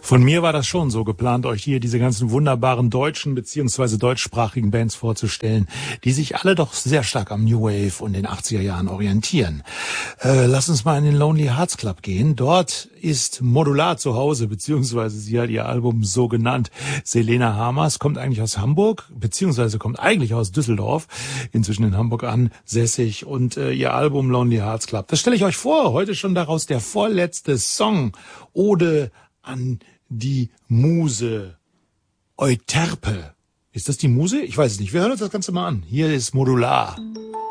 Von mir war das schon so geplant, euch hier diese ganzen wunderbaren deutschen bzw. deutschsprachigen Bands vorzustellen, die sich alle doch sehr stark am New Wave und den 80er Jahren orientieren. Lass uns mal in den Lonely Hearts Club gehen. Dort ist Modular zu Hause, beziehungsweise sie hat ihr Album so genannt. Selena Hamers kommt eigentlich aus Hamburg, beziehungsweise kommt eigentlich aus Düsseldorf, inzwischen in Hamburg ansässig, und ihr Album Lonely Hearts Club. Das stelle ich euch vor, heute schon daraus der vorletzte Song, Ode an die Muse. Euterpe. Ist das die Muse? Ich weiß es nicht. Wir hören uns das Ganze mal an. Hier ist Modular.